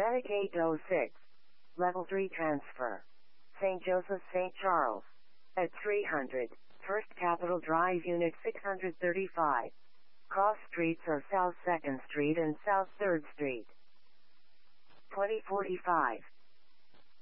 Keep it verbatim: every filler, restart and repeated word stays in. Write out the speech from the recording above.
Attic eight oh six. Level three transfer. Saint Joseph Saint Charles. At three hundred. First Capitol Drive Unit six thirty-five. Cross streets are South second Street and South third Street. twenty forty-five.